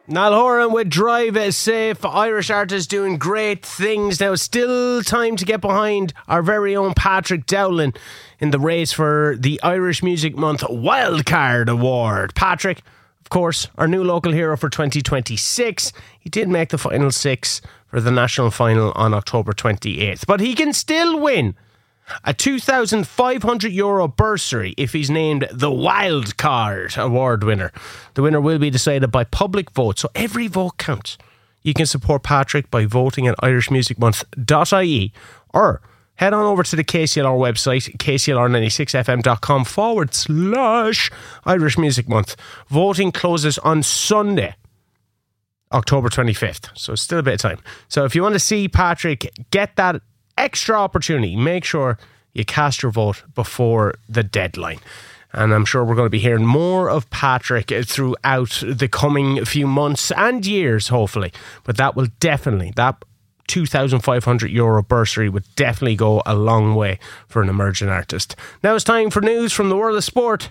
Niall Horan with Drive Safe. Irish artists doing great things. Now, still time to get behind our very own Patrick Dowling in the race for the Irish Music Month Wildcard Award. Patrick, of course, our new local hero for 2026. He did make the final six for the national final on October 28th. But he can still win a €2,500 bursary if he's named the Wildcard Award winner. The winner will be decided by public vote, so every vote counts. You can support Patrick by voting at irishmusicmonth.ie or head on over to the KCLR website, kclr96fm.com/Irish Music Month. Voting closes on Sunday, October 25th, so still a bit of time. So if you want to see Patrick get that extra opportunity, make sure you cast your vote before the deadline. And I'm sure we're going to be hearing more of Patrick throughout the coming few months and years, hopefully. But that will definitely, that €2,500 bursary would definitely go a long way for an emerging artist. Now it's time for news from the world of sport.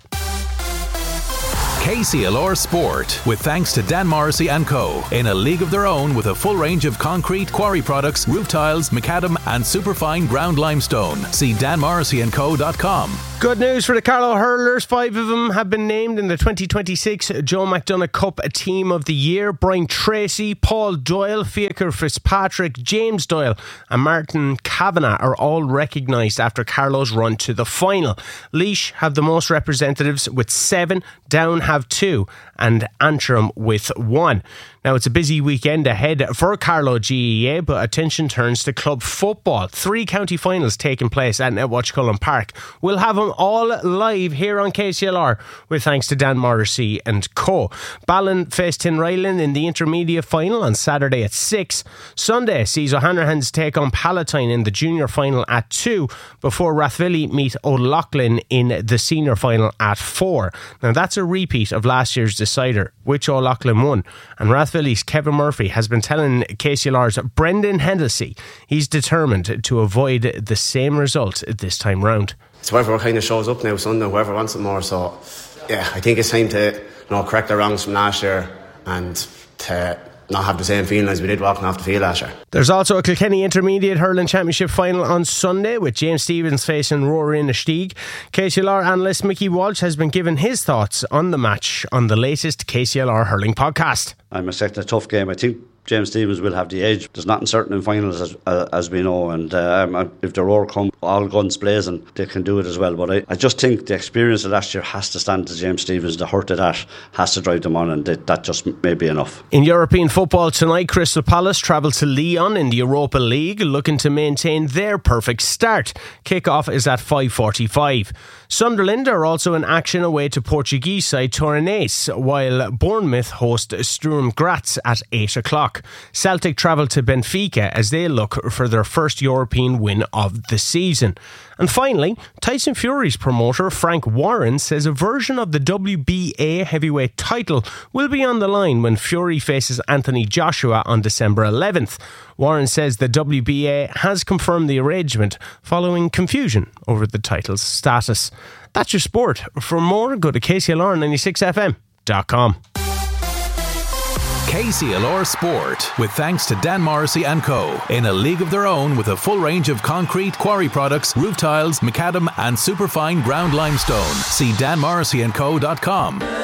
KCLR Sport, with thanks to Dan Morrissey & Co. In a league of their own with a full range of concrete, quarry products, roof tiles, macadam and superfine ground limestone. See danmorrisseyandco.com. Good news for the Carlow Hurlers. 5 of them have been named in the 2026 Joe McDonagh Cup Team of the Year. Brian Tracy, Paul Doyle, Fiacre Fitzpatrick, James Doyle and Martin Kavanagh are all recognised after Carlow's run to the final. Laois have the most representatives with 7, Down have 2 and Antrim with 1. Now, it's a busy weekend ahead for Carlow GAA, but attention turns to club football. 3 county finals taking place at Netwatch Cullen Park. We'll have them all live here on KCLR with thanks to Dan Morrissey & Co. Ballin face Tinryland in the intermediate final on Saturday at 6. Sunday sees O'Hanrahan's take on Palatine in the junior final at 2 before Rathvilly meet O'Loughlin in the senior final at 4. Now, that's a repeat of last year's decider, which O'Loughlin won, and Rathvilly's Kevin Murphy has been telling KCLR's Brendan Hennessy he's determined to avoid the same result this time round. It's whoever kind of shows up now Sunday, whoever wants it more. So yeah, I think it's time to correct the wrongs from last year and to not have the same feeling as we did walking off the field last year. There's also a Kilkenny Intermediate Hurling Championship final on Sunday with James Stevens facing Rory Inistioge. KCLR analyst Mickey Walsh has been given his thoughts on the match on the latest KCLR Hurling podcast. I'm expecting a tough game. I think James Stevens will have the edge. There's nothing certain in finals as we know, and if the Roar come all guns blazing, they can do it as well. But I just think the experience of last year has to stand to James Stevens. The hurt of that has to drive them on, and that just may be enough. In European football tonight, Crystal Palace travel to Lyon in the Europa League, looking to maintain their perfect start. Kick-off is at 5:45. Sunderland are also in action away to Portuguese side Torinese, while Bournemouth host Sturm Graz at 8 o'clock. Celtic travel to Benfica as they look for their first European win of the season. And finally, Tyson Fury's promoter Frank Warren says a version of the WBA heavyweight title will be on the line when Fury faces Anthony Joshua on December 11th. Warren says the WBA has confirmed the arrangement following confusion over the title's status. That's your sport. For more, go to kclr96fm.com. KCLR Sport, with thanks to Dan Morrissey & Co. In a league of their own with a full range of concrete, quarry products, roof tiles, macadam and superfine ground limestone. See danmorrisseyandco.com.